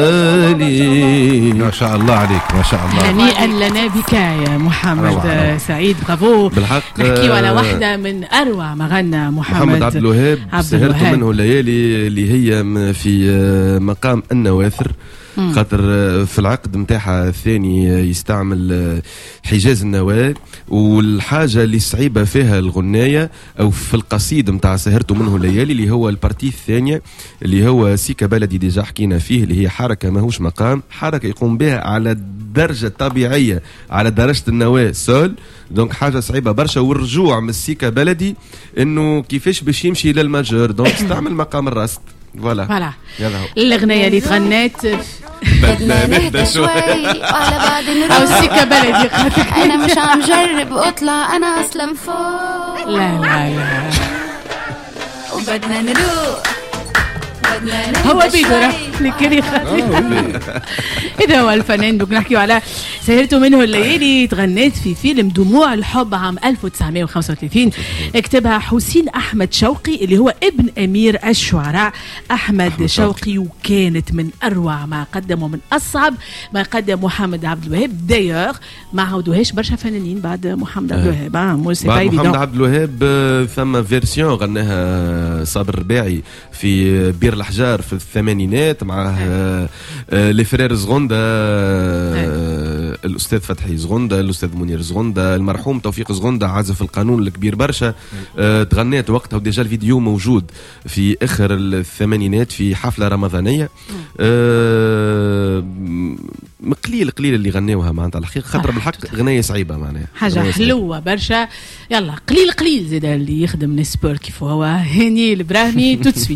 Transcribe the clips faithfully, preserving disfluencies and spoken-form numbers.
ما شاء الله عليك، ما شاء الله. هنيئا لنا بك يا محمد سعيد، برافو. بالحق نحكيو على واحدة من أروع ما غنى محمد, محمد عبد الوهاب. سهرت منه الليالي اللي هي في مقام النواثر، خاطر في العقد متاعها الثاني يستعمل حجاز النواة، والحاجة اللي صعيبة فيها الغناية أو في القصيد متاع سهرته منه الليالي اللي هو البارتي الثانية اللي هو سيكا بلدي ديجا حكينا فيه، اللي هي حركة ماهوش مقام، حركة يقوم بها على درجة طبيعية على درجة النواة سول، دونك حاجة صعيبة برشا. والرجوع من السيكا بلدي انه كيفاش باش يمشي للماجور، دونك استعمل مقام الراست. فوالا فوالا الأغنية اللي تغنيت بدنا نهدى شوي وعلى بعد نروح أو السيكا بلدي. أنا مش عم جرب أطلع، أنا أصلا فوق. لا لا لا وبدنا نروح هو بيدرا لكن إذا هو الفنان. دوك نحكيو على سهرته منه الليالي، تغنيت في فيلم دموع الحب عام ألف وتسعمائة وخمسة وثلاثين، اكتبها حسين أحمد شوقي اللي هو ابن أمير الشعراء أحمد شوقي، وكانت من أروع ما قدم ومن أصعب ما قدم محمد عبد الوهاب. دايوغ ما عودوهاش برشا فنانين بعد محمد عبد الوهاب. بعد محمد عبد الوهاب ثم فيرسيون غناها صابر الرباعي في بير الحجار في الثمانينات مع لي فرير زغوندا، الاستاذ فتحي زغوندا، الاستاذ منير زغوندا، المرحوم توفيق زغوندا عازف القانون الكبير برشا. تغنيت وقتها وديجا الفيديو موجود في اخر الثمانينات في حفله رمضانيه. قليل قليل اللي غنيوها معناتها الحقيقه، خاطر بالحق غنايه صعيبه معناها، حاجه حلوه برشا. يلا قليل قليل زاد اللي يخدم نسبور كيف هو هاني البراهمي. تو سويت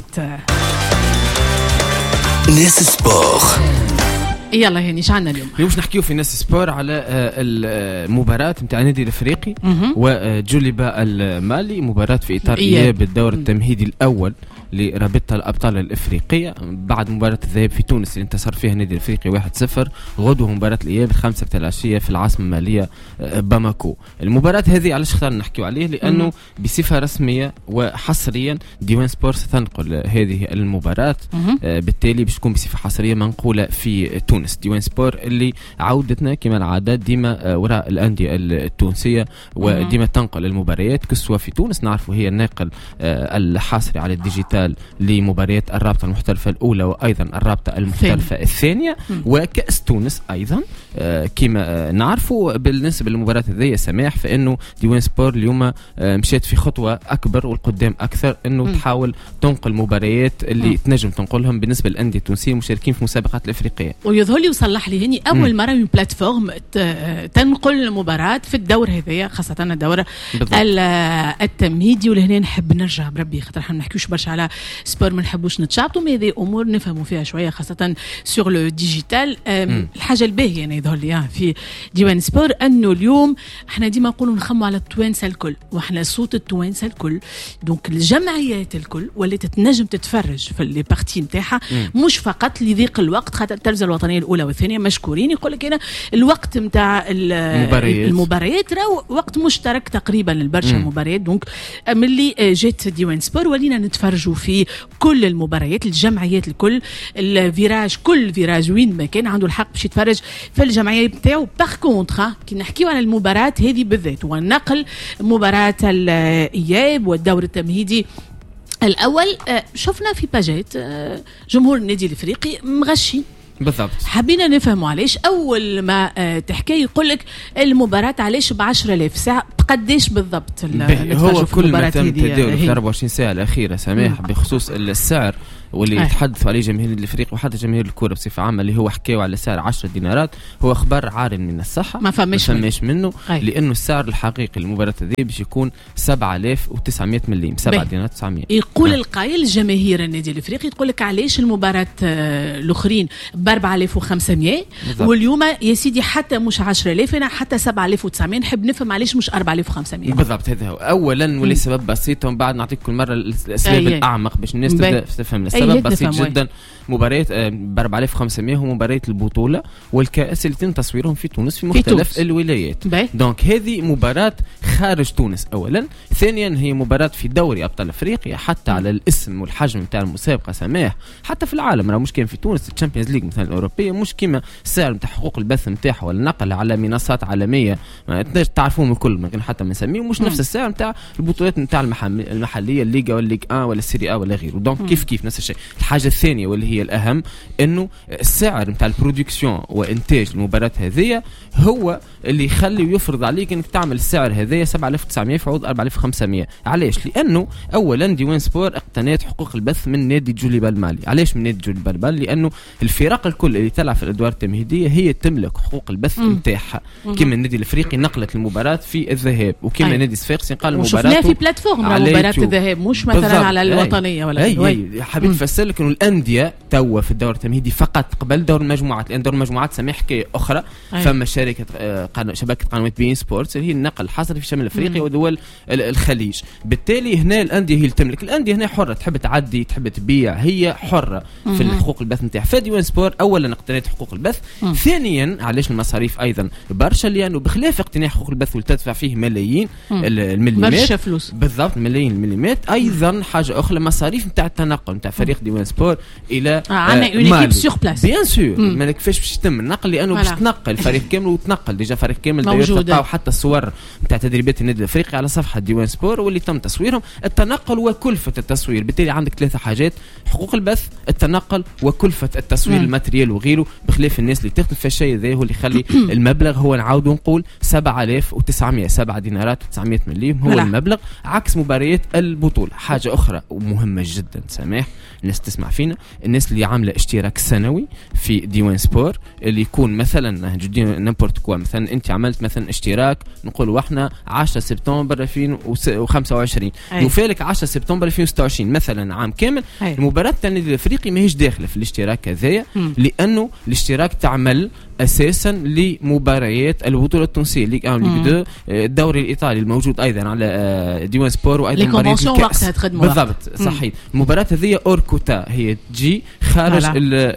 ناس سبور. يلا هاني شعنا اليوم؟ اليوم باش نحكيو في ناس سبور على المباراة نتاع النادي الافريقي وجوليبا المالي، مباراة في اطار اياب الدور التمهيدي الاول لرابطة الأبطال الإفريقية بعد مباراة الذهاب في تونس اللي انتصر فيها النادي الإفريقي واحد صفر. غدوة مباراة الإياب الخامسة العشية في العاصمة المالية باماكو. المباراة هذه علاش اختارنا نحكيو عليه؟ لأنه بصفة رسمية وحصريا ديوان سبورت ستنقل هذه المباراة، بالتالي باش تكون بصفة حصرية منقولة في تونس. ديوان سبور اللي عودتنا كما العادة ديما وراء الأندية التونسية وديما تنقل المباريات كسوة في تونس. نعرفوا هي الناقل الحصري على الديجيتال لمباريات الرابطة المحترفة الأولى وأيضا الرابطة المحترفة الثانية وكأس تونس أيضا. آه كما آه نعرفوا بالنسبة للمباراة هذه سماح، فإنه ديوان سبور اليوم آه مشيت في خطوة أكبر والقدام أكثر، إنه م. تحاول تنقل مباريات اللي م. تنجم تنقلهم بالنسبة للأندية التونسية مشاركين في مسابقات الأفريقية. ويظهر لي وصلح لي هني أول م. مرة من بلاتفورم تنقل المباراة في الدور هذا، خاصة الدور التمهيدي. ولهنا نحب نرجع بربي خاطر احنا نحكيوش برشا على سبور، ما نحبوش نتشابطوا، مي هذه امور نفهموا فيها شويه خاصه سور لو ديجيتال. الحاجه الباهيه يعني يظهر لي في ديوان سبور انه اليوم احنا ديما نقولوا نخموا على التوانسه الكل، واحنا صوت التوانسه الكل، دونك الجمعيات الكل ولات تنجم تتفرج في لي بارتي نتاعها، مش فقط لضيق الوقت، خاطر التلفزه الوطنيه الاولى والثانيه مشكورين يقول لك انا الوقت نتاع المباريات راهو وقت مشترك تقريبا للبرشا مباريات. دونك ملي جات ديوان سبور ولينا نتفرجوا في كل المباريات، الجمعيات الكل، الفيراج كل فيراج وين ما كان عنده الحق باش يتفرج في الجمعيه نتاعو. باغ كونتر كي نحكيو على المباراه هذه بالذات ونقل مباراه الاياب والدور التمهيدي الاول، شفنا في باجات جمهور النادي الافريقي مغشين بالضبط. حبينا نفهموا علاش. اول ما تحكي يقول لك المباراه علاش ب عشرة آلاف ساعه، بقديش بالضبط هو كل ما تم تداول في أربعة وعشرين ساعه الاخيره سماح بخصوص السعر واللي يتحدثوا عليه جماهير الافريقي وحتى جماهير الكره بصفه عامه، اللي هو حكاوا على سعر عشرة دينارات، هو اخبار عار من الصحه، ما فماش منه, منه لانه السعر الحقيقي للمباراه هذه باش يكون سبعة آلاف وتسعمائة مليم، سبعة دينارات وتسعمائة. يقول نعم. القائل جماهير النادي الافريقي تقول لك علاش المباراه الاخرين ب أربعة آلاف وخمسمائة واليوم يا سيدي حتى مش عشرة آلاف، انا حتى سبعة آلاف وتسعمائة. نحب نفهم علاش مش أربعة آلاف وخمسمائة بالضبط. هذا هو اولا، ولسبب بسيط ومن بعد نعطيك كل مره الاسباب الاعمق باش الناس تفهم السبب. لسبب بسيط جدا. مباريات ب أربعة آلاف وخمسمائة هم مباريات البطوله والكاس اللي يتم تصويرهم في تونس في مختلف في الولايات. دونك هذه مباراه خارج تونس اولا. ثانيا هي مباراه في دوري ابطال افريقيا، حتى على الاسم والحجم نتاع المسابقه سماح حتى في العالم راه مش كان في تونس الشامبيونز ليج مثلا الاوروبيه مش كيما السعر نتاع حقوق البث نتاعها والنقل على منصات عالميه ما تعرفوهم الكل من غير حتى ما نسميه مش نفس السعر نتاع البطولات نتاع المحليه الليغا والليغ واحد ولا السيري ا ولا غيره. دونك كيف كيف نفس الشيء. الحاجه الثانيه واللي هي الاهم انه السعر نتاع البرودكسيون وانتاج المباراه هذه هو اللي يخلي ويفرض عليك انك تعمل السعر هذايا سبعة آلاف وتسعمائة في عوض أربعة آلاف وخمسمائة. علاش؟ لانه اولا ديوان سبور اقتنت حقوق البث من نادي جوليبا المالي. علاش من نادي جوليبا المالي؟ لانه الفرق الكل اللي تلعب في الادوار التمهيديه هي تملك حقوق البث نتاعها، كما النادي الافريقي نقلت المباراه في الذهاب وكما أي. نادي صفاقسي قال المباراه في بلاتفورم مباراه الذهاب مش مثلا بالضبط. على الوطنيه ولا اي, أي. حبيت نفسر لك انه الانديه توا في الدور التمهيدي فقط قبل دور المجموعات، لان دور المجموعات سمح حكايه اخرى. أي. فما شركه آه شبكه قنوات بين سبورتس اللي هي النقل الحصري في شمال افريقيا ودول الخليج. بالتالي هنا الانديه هي اللي تملك. الانديه هنا حره تحب تعدي تحب تبيع هي حره في الحقوق البث نتاعها. فديوان سبور اولا اقتنت حقوق البث. مم. ثانيا علاش المصاريف ايضا برشا لانه بخلاف اقتناء حقوق البث واللي تدفع فيه ملايين المليمات برشا فلوس بالضبط ملايين المليمات. ايضا حاجه اخرى مصاريف نتاع التنقل نتاع فريق ديوان سبور الى عندنا اون ايكيب سور بلاس بيان سور. ما كيفاش باش يتم النقل لانه باش تنقل الفريق كامل وتنقل ديجا فريق كامل تلقاو حتى الصور نتاع تدريبات النادي الافريقي على صفحه ديوان سبور واللي تم تصويرهم. التنقل وكلفه التصوير. بالتالي عندك ثلاثه حاجات: حقوق البث، التنقل، وكلفه التصوير الماتريال وغيره. بخلاف الناس اللي تخدم في الشيء ذا هو اللي يخلي المبلغ هو نعاود نقول سبعة آلاف وتسعمائة سبعة دينارات وتسعمائة مليم هو ملا. المبلغ عكس مباريات البطوله. حاجه اخرى ومهمه جدا سماح الناس تسمع فينا، الناس اللي عامله اشتراك سنوي في ديوان سبور اللي يكون مثلا نمبورت كوا مثلا انت عملت مثلا اشتراك نقولوا احنا عشرة سبتمبر ألفين وخمسة وعشرين يوفالك عشرة سبتمبر ألفين وستة وعشرين مثلا عام كامل. أي. المباراه تاع النادي الافريقي ماهيش داخله في الاشتراك هذايا لانه الاشتراك تعمل اساسا لمباريات البطوله التونسيه ليغ واحد ليغ اثنين الدوري الايطالي الموجود ايضا على ديوان سبور وايضا مباريات الكاس بالضبط صحيح. المباراه هذه اوركوتا هي تجي خارج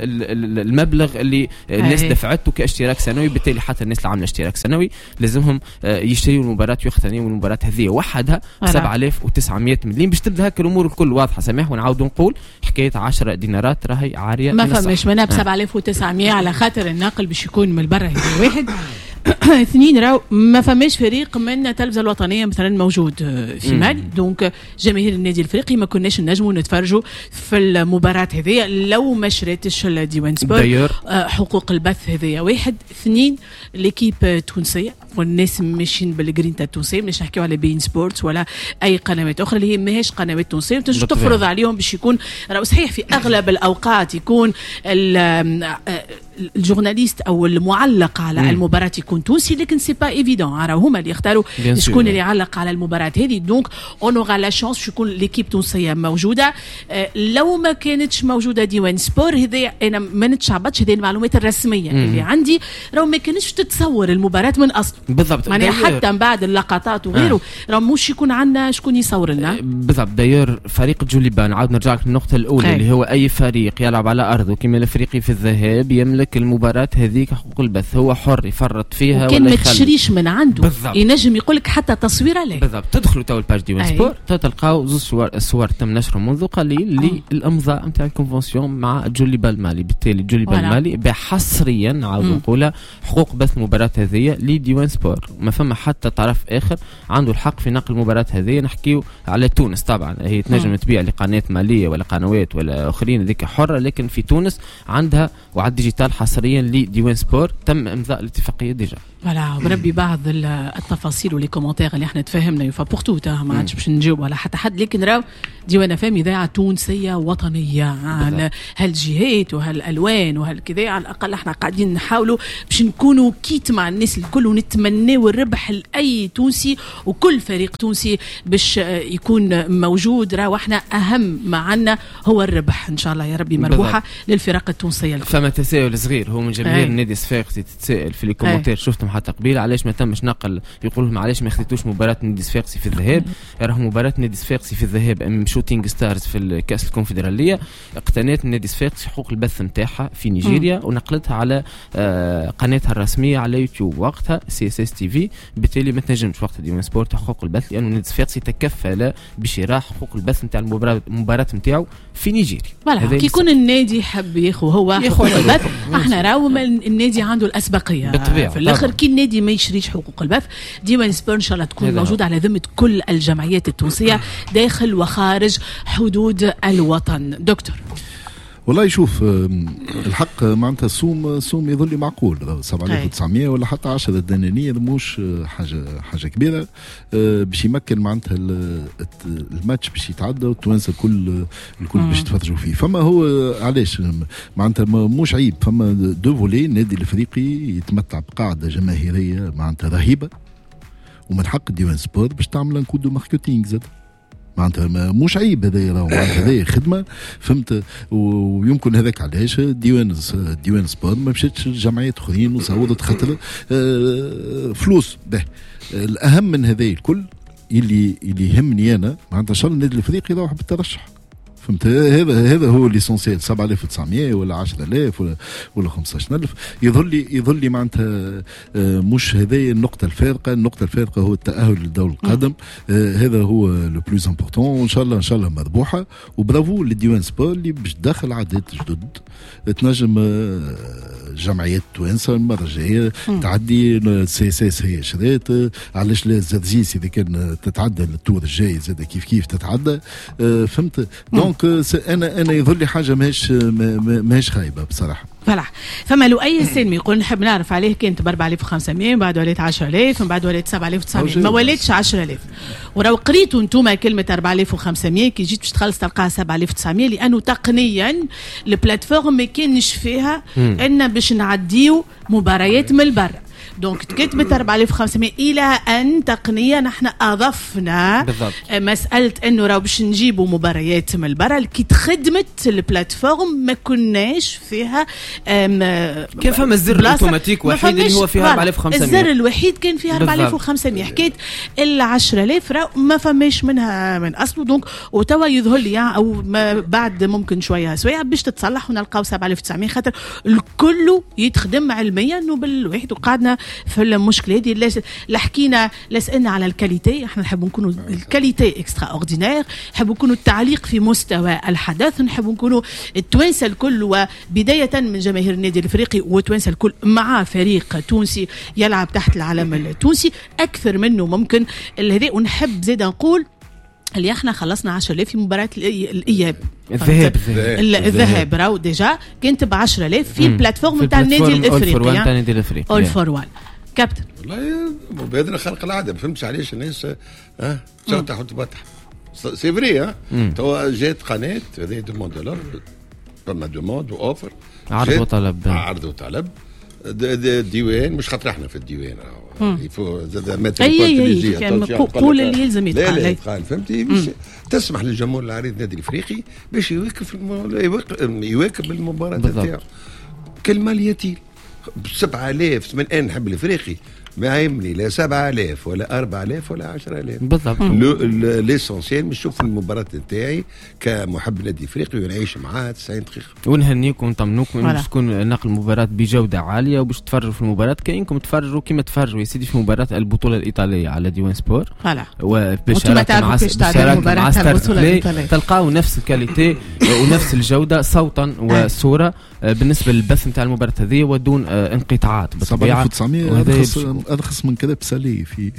المبلغ اللي الناس دفعته كاشتراك سنوي. بالتالي حتى الناس اللي عامله اشتراك سنوي لازمهم يشتريوا المباراه ويختنوا المباراه هذه وحدها سبعة آلاف وتسعمائة مليم باش تبدا هكا الامور الكل واضحه سماح. ونعاود نقول حكايه عشرة دينارات راهي عاريه ما فماش منها ب سبعة آلاف وتسعمائة على خاطر الناقل باش يكون من برا هذا واحد. اثنين راو ما فماش فريق من التلفزه الوطنيه مثلا موجود في مالي. دونك جماهير النادي الافريقي ما كناش نجموا نتفرجوا في المباراه هذه لو ما شريتش الديوان سبور حقوق البث هذه واحد. اثنين ليكيب تونسيه والناس ماشيين بالجرينتا التونسيه مش نحكيو على بين سبورتس ولا اي قنوات اخرى اللي هي ماهيش قنوات تونسيه تنجم تفرض عليهم باش يكون راهو صحيح في اغلب الاوقات يكون الجورناليست او المعلق على مم. المباراه يكون تونسي لكن سي با ايفيدون راهو هما اللي يختاروا شكون اللي يعلق على المباراه هذه. دونك اون اورا لا شانس يكون ليكيب تونسيه موجوده. أه لو ما كانتش موجوده ديوان سبور هذه انا ما نتشعبطش هذه المعلومات الرسميه مم. اللي عندي راهو ما كانتش تتصور المباراه من اصل بالضبط. يعني حتى من بعد اللقطات وغيره آه. راهو مش يكون عندنا شكون يصور لنا بالضبط. داير فريق جوليبان عاود نرجع لك للنقطه الاولى أي. اللي هو اي فريق يلعب على ارضه كما الافريقي في الذهاب يملك المباراة هذيك حقوق البث هو حر يفرط فيها وكان ما تشريش من عنده بالضبط. ينجم يقول لك حتى تصويره له بالضبط. تدخلوا تو الباج ديوان سبور تلقاو زوج صور الصور تم نشرهم منذ قليل للامضاء نتاع الكونفنسيون مع جوليبا المالي. بالتالي جوليبا المالي بحصريا عاود نقولها حقوق بث المباراة هذه لديوان سبور. ما فما حتى طرف اخر عنده الحق في نقل المباراة هذه. نحكيو على تونس طبعا هي تنجم تبيع لقناه ماليه ولا قنوات ولا اخرين ذيك حره لكن في تونس عندها وعلى الديجيتال حصريا لديوان سبور تم امضاء الاتفاقيه ديجا. فوالا بربي بعض التفاصيل واللي كومنتير اللي احنا تفهمنا يفا بورتو ما عادش باش نجاوب على حتى حد لكن راهو ديوان فهم اذاعه تونسيه وطنيه على هالجهات وهالالوان وهالكذا. على الاقل احنا قاعدين نحاولوا باش نكونوا كيت مع الناس الكل ونتمناو الربح لاي تونسي وكل فريق تونسي باش يكون موجود. راهو احنا اهم ما عندنا هو الربح ان شاء الله يا ربي مربوحه للفرق التونسيه الكل. فما تساؤل صغير هو من جماهير النادي الصفاقسي تتساءل في الكومنتير شفتهم حتى قبيل علاش ما تمش نقل، يقول لهم علاش ما خديتوش مباراه نادي صفاقسي في الذهاب. راه مباراه نادي صفاقسي في الذهاب امام شوتينغ ستارز في الكاس الكونفدراليه، اقتنت نادي صفاقسي حقوق البث نتاعها في نيجيريا ونقلتها على آه قناتها الرسميه على يوتيوب وقتها سي اس اس تي في. بالتالي ما تنجمش وقت ديوان سبورت حقوق البث، لانه نادي صفاقسي تكفل بشراء حقوق البث نتاع المباراه المباراه نتاعو في نيجيريا. كي يكون النادي حب ياخذ هو حقوق البث، احنا راهو النادي عنده الاسبقيه بالطبيعه. في الاخر كي النادي ما يشريش حقوق البث، ديوان سبور ان شاء الله تكون موجوده على ذمه كل الجمعيات التونسيه داخل وخارج حدود الوطن. دكتور والله يشوف الحق معناتها السوم سوم يظل معقول سبعة آلاف وتسعمية ولا حتى عشرة دنانير مش حاجه حاجه كبيره باش يمكن معناتها الماتش باش يتعدى والتوانسه الكل الكل باش يتفرجوا فيه. فما هو علاش معناتها مش عيب، فما دو فولي النادي الافريقي يتمتع بقاعده جماهيريه معناتها رهيبه، ومن حق ديوان سبور باش تعمل ان كود ماركتينغ زاد معناتها مش عيب هذا، راهو هذا خدمه فهمت. ويمكن هذاك علاش ديوان ديوان سبور ما مشاتش لجمعيات اخرين وصوتت خاطر فلوس. به الاهم من هذا الكل اللي اللي يهمني انا معناتها ان شاء الله النادي الافريقي يروح بالترشح فهمت. هذا هذا هو ليسونسيال سبعة آلاف وتسعمية ولا عشرة آلاف ولا ولا خمسطاش ألف يظل يظل معناتها مش هذه النقطه الفارقه. النقطه الفارقه هو التاهل للدور القادم، هذا هو لو بلوز امبورطون. وان شاء الله ان شاء الله مربوحه. وبرافو للديوان سبور اللي باش تدخل عادات جدد تنجم جمعيات توانسه المره الجايه تعدي السي اس اس هي شريت علاش لا الزرزيس اذا كان تتعدى التور الجاي زاد كيف كيف تتعدى فهمت. دونك انا انا يظل لي حاجه ماهيش ماهيش خايبه بصراحه. فلاح فما له اي سلمي يقول نحب نعرف عليه كانت ب أربعة آلاف وخمسمية من بعد ولات عشرة آلاف من بعد ولات سبعة آلاف وتسعمية ما ولاتش عشرة آلاف. وراه قريتوا انتم كلمه أربعة آلاف وخمسمية كي جيت باش تخلص تلقاها سبعة آلاف وتسعمية لانه تقنيا البلاتفورم ما كانش فيها ان باش نعديو مباريات من البر. دونك كتبت أربعة آلاف وخمسمية الى ان تقنيا نحن اضفنا بالضبط. مساله انه راه باش نجيبوا مباريات من البرا كي تخدمت البلاتفورم ما كناش فيها كان فما الزر الاوتوماتيك وحيد اللي هو فيها أربعة آلاف وخمسمية الزر الوحيد كان فيها أربعة آلاف وخمسمية حكيت الا عشرة آلاف راه ما فماش منها من اصله. دونك وتوا يظهر لي او ما بعد ممكن شويه سويه باش تتصلح ونلقاو سبعة آلاف وتسعمية خاطر الكل يتخدم علميا وبالواحد وقعدنا في المشكله هذه. لا حكينا لا سالنا على الكاليتي، احنا نحب نكونوا الكاليتي اكسترا اوردينير، نحب نكونوا التعليق في مستوى الحدث، نحب نكونوا التوانسه الكل وبدايه من جماهير النادي الافريقي والتوانسه الكل مع فريق تونسي يلعب تحت العلم التونسي اكثر منه ممكن هذا. ونحب زيد نقول اللي احنا خلصنا عشرة آلاف في مباراة الاياب الذهاب الذهاب راهو ديجا كانت ب عشرة آلاف في البلاتفورم تاع النادي الافريقي تاع النادي الافريقي اول فور وان. كابتن والله مبادره خلق العاده ما فهمتش علاش الناس ها تفتح وتفتح سي فري ها تو جات قناه هذه دوموند لور فما دوموند واوفر عرض وطلب عرض وطلب الديوان مش خاطر احنا في الديوان يفو زاد ماتر قول اللي يلزم يتقال لا لا فهمتي تسمح للجمهور العريض النادي الافريقي باش يواكب يواكب المباراه نتاعو كالمال يتيل بسبعة آلاف. من أنا نحب الافريقي ما يهمني لا سبعة آلاف ولا أربعة آلاف ولا عشرة آلاف بالضبط. ليسونسيال نشوف المباراة نتاعي كمحب نادي افريقي ونعيش معاه تسعين دقيقة ونهنيكم ونطمنوكم باش تكون نقل مباراة بجودة عالية وباش تفرجوا في المباراة كأنكم تفرجوا كما تفرجوا يا سيدي في مباراة البطولة الإيطالية على ديوان سبور وبشارة مع مع تلقاو نفس الكاليتي ونفس الجودة صوتا وصورة بالنسبة للبث نتاع المباراة هذه ودون انقطاعات بالطبيعة. أرخص من كذا بسالي في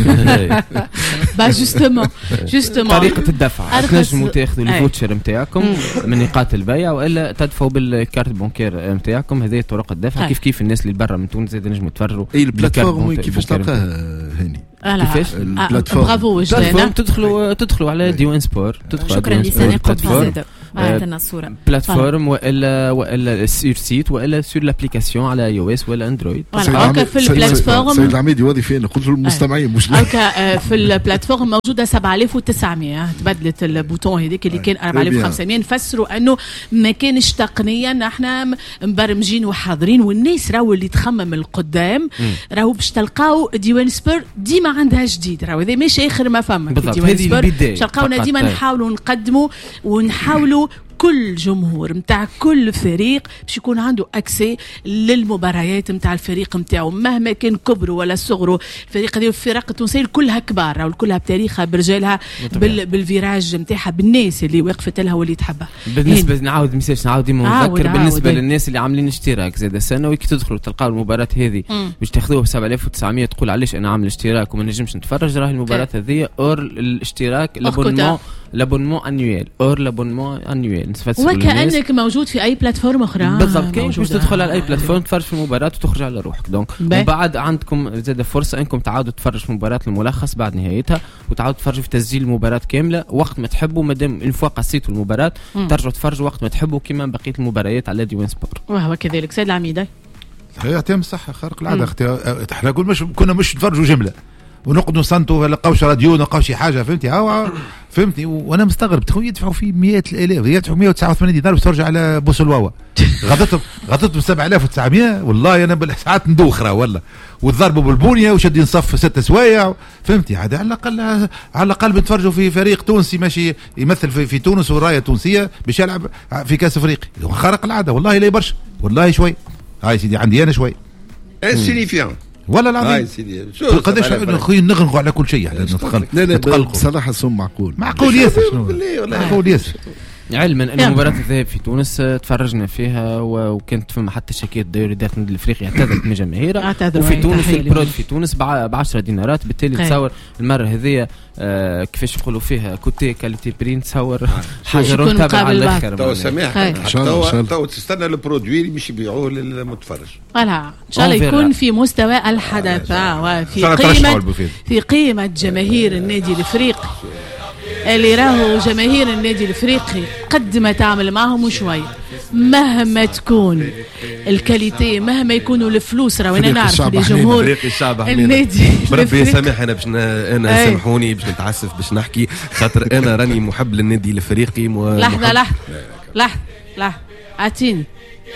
با جوستومون جوستومون طريقة الدفع تنجموا تاخذوا الفوتشر نتاعكم من نقاط البيع والا تدفعوا بالكارت بونكير نتاعكم. هذه طرق الدفع كيف كيف الناس اللي برا من تونس زاد نجموا يتفرجوا. اي البلاتفورم كيفاش تلقاها هاني كيفاش البلاتفورم تدخلوا تدخلوا على ديوان سبور شكرا لسنة قطب عطينا الصوره بلاتفورم والا والا سير سيت والا سير لابليكاسيون على اي او اس ولا اندرويد. هكا في البلاتفورم سيد العميد يوظف فين قلت للمستمعين مش هكا في البلاتفورم موجوده سبعة آلاف وتسعمية تبدلت البوتون هذيك اللي كان أربعة آلاف وخمسمية نفسروا انه ما كانش تقنيا احنا مبرمجين وحاضرين والناس راهو اللي تخمم القدام راهو باش تلقاو ديوان سبور ديما عندها جديد راهو هذا مش اخر ما فما ديوان سبور باش تلقاونا ديما نحاولوا نقدموا ونحاولوا كل جمهور متاع كل فريق باش يكون عنده اكسي للمباريات متاع الفريق متاعه مهما كان كبره ولا صغره. الفريق هذه الفرق التونسيه كلها كبار وكلها بتاريخها برجالها بال بالفيراج نتاعها بالناس اللي وقفت لها واللي تحبها. بالنسبه نعاود ميساج نعاود ديما نذكر بالنسبه عاود. للناس اللي عاملين اشتراك زاد سنوي كي تدخلوا تلقاو المباراه هذه باش تاخذوها ب سبعة آلاف وتسعمية تقول علاش انا عامل اشتراك وما نجمش نتفرج راهي المباراه هذه اور الاشتراك لابونمون لابونمون انويل اور لابونمون انويل وكانك موجود في اي بلاتفورم اخرى بالضبط. كاين باش تدخل على اي بلاتفورم تفرج في المباراه وتخرج على روحك دونك ومن بعد عندكم زاد فرصه انكم تعاودوا تفرج في مباراه الملخص بعد نهايتها وتعاودوا تفرجوا في تسجيل المباراه كامله وقت ما تحبوا مادام اون فوا قصيتوا المباراه ترجعوا تفرجوا وقت ما تحبوا كما بقيه المباريات على ديوان سبور. وهو كذلك سيد العميده هي تم صح خارق العاده اختي احنا نقول مش كنا مش نتفرجوا جمله ونقعدوا نصنتوا ولا نلقاوش راديو نلقاو شي حاجه فهمتي ها فهمتني وانا مستغرب تخويا يدفعوا فيه مئات الالاف يدفعوا مئة وتسعة وثمانين دينار باش ترجع على بوسلواوا غطيتهم غطيتهم سبعة آلاف وتسعمية والله انا بالساعات ندوخ راه والله وتضربوا بالبونيه وشادين صف ست سوايع فهمتي هذا على الاقل على الاقل بنتفرجوا في فريق تونسي ماشي يمثل في, في تونس ورايه تونسيه باش يلعب في كاس افريقيا خارق العاده والله لا برشا والله شوي هاي سيدي عندي انا شوي انسينيفيان ولا العظيم قداش اخوي نغرقوا على كل شيء احنا نتقلق لا لا بصراحه سم معقول معقول ياسر والله معقول ياسر علما ان مباراه الذهاب في تونس تفرجنا فيها وكانت فما حتى شكايات دوري داخل النادي الافريقي اعتذرت من جماهيرها وفي تونس البرود في تونس ب عشرة دينارات بالتالي تصور المره هذه آه كيفاش يقولوا فيها كوتي كاليتي برين تصور حاجه رونتابل على الاخر تو سامح تو تو تستنى البرودوي اللي باش يبيعوه للمتفرج فوالا ان شاء الله يكون في مستوى الحدث وفي قيمه في قيمه جماهير النادي الافريقي اللي راهو جماهير النادي الافريقي قد ما تعمل معهم شوي مهما تكون الكاليتي مهما يكونوا الفلوس راه انا نعرف اللي جمهور النادي بربي يسامحنا باش انا سامحوني باش نتعسف باش نحكي خاطر انا راني محب للنادي الافريقي لحظه لحظه لحظه لحظه اعطيني